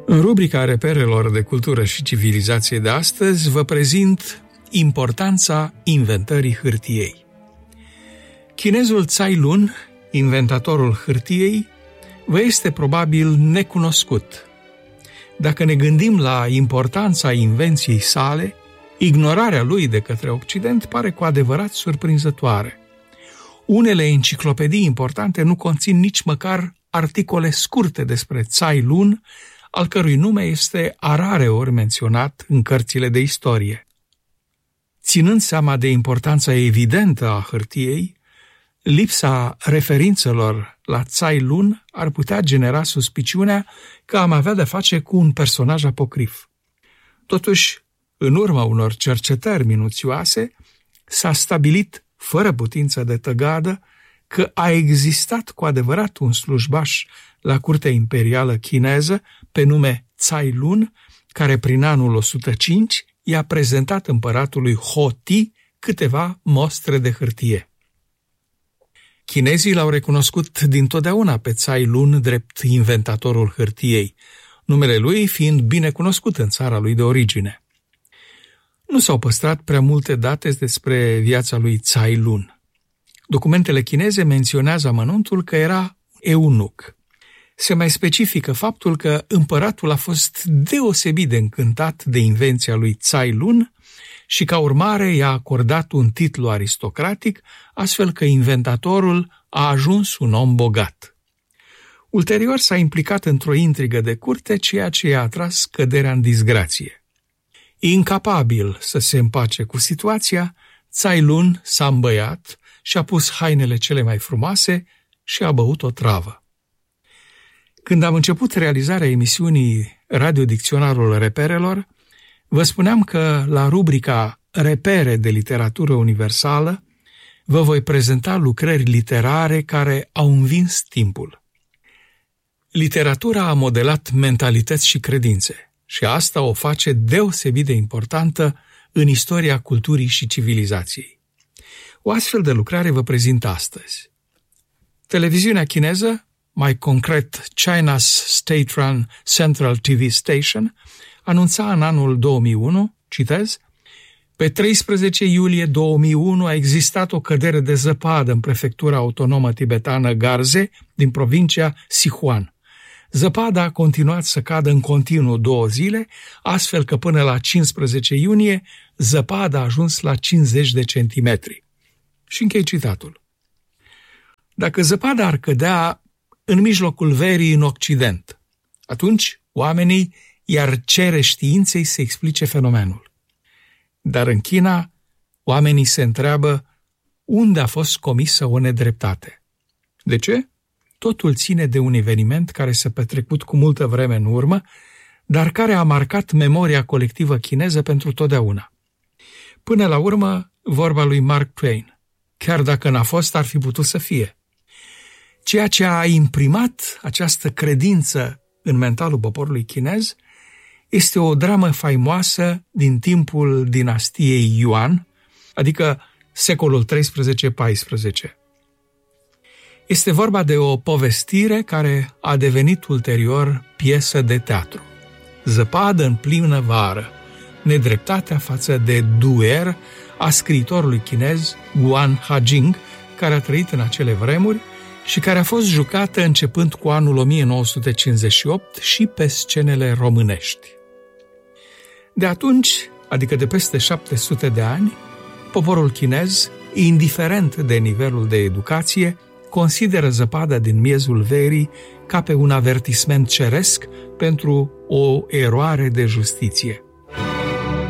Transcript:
În rubrica reperelor de cultură și civilizație de astăzi vă prezint importanța inventării hârtiei. Chinezul Tsai Lun, inventatorul hârtiei, vă este probabil necunoscut. Dacă ne gândim la importanța invenției sale, ignorarea lui de către Occident pare cu adevărat surprinzătoare. Unele enciclopedii importante nu conțin nici măcar articole scurte despre Tsai Lun, al cărui nume este a rare ori menționat în cărțile de istorie. Ținând seama de importanța evidentă a hârtiei, lipsa referințelor la Tsai Lun ar putea genera suspiciunea că am avea de-a face cu un personaj apocrif. Totuși, în urma unor cercetări minuțioase, s-a stabilit, fără putință de tăgadă, că a existat cu adevărat un slujbaș la curtea imperială chineză pe nume Tsai Lun, care prin anul 105 i-a prezentat împăratului Ho Ti câteva mostre de hârtie. Chinezii l-au recunoscut dintotdeauna pe Tsai Lun drept inventatorul hârtiei, numele lui fiind bine cunoscut în țara lui de origine. Nu s-au păstrat prea multe date despre viața lui Tsai Lun. Documentele chineze menționează amănuntul că era eunuc. Se mai specifică faptul că împăratul a fost deosebit de încântat de invenția lui Tsai Lun și ca urmare i-a acordat un titlu aristocratic, astfel că inventatorul a ajuns un om bogat. Ulterior s-a implicat într-o intrigă de curte, ceea ce i-a atras căderea în disgrație. Incapabil să se împace cu situația, Tsai Lun s-a îmbăiat și-a pus hainele cele mai frumoase și a băut o travă. Când am început realizarea emisiunii Radiodicționarul Reperelor, vă spuneam că la rubrica Repere de literatură universală vă voi prezenta lucrări literare care au învins timpul. Literatura a modelat mentalități și credințe și asta o face deosebit de importantă în istoria culturii și civilizației. O astfel de lucrare vă prezint astăzi. Televiziunea chineză, mai concret China's State-Run Central TV Station, anunța în anul 2001, citez, pe 13 iulie 2001 a existat o cădere de zăpadă în prefectura autonomă tibetană Garze din provincia Sichuan. Zăpada a continuat să cadă în continuu 2 zile, astfel că până la 15 iunie zăpada a ajuns la 50 de centimetri. Și închei citatul. Dacă zăpada ar cădea în mijlocul verii în Occident, atunci oamenii i-ar cere științei să explice fenomenul. Dar în China, oamenii se întreabă unde a fost comisă o nedreptate. De ce? Totul ține de un eveniment care s-a petrecut cu multă vreme în urmă, dar care a marcat memoria colectivă chineză pentru totdeauna. Până la urmă, vorba lui Mark Twain, chiar dacă n-a fost, ar fi putut să fie. Ceea ce a imprimat această credință în mentalul poporului chinez este o dramă faimoasă din timpul dinastiei Yuan, adică secolul 13-14. Este vorba de o povestire care a devenit ulterior piesă de teatru. Zăpadă în plină vară, nedreptatea față de duer a scriitorului chinez Guan Hajing, care a trăit în acele vremuri și care a fost jucată începând cu anul 1958 și pe scenele românești. De atunci, adică de peste 700 de ani, poporul chinez, indiferent de nivelul de educație, consideră zăpada din miezul verii ca pe un avertisment ceresc pentru o eroare de justiție.